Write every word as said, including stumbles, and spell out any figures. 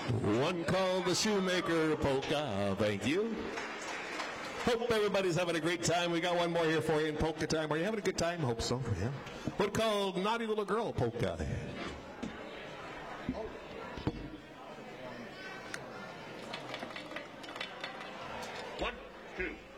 One called the Shoemaker Polka. Thank you. Hope everybody's having a great time. We got one more here for you in polka time. Are you having a good time? Hope so. Yeah. One called Naughty Little Girl Polka. One, two.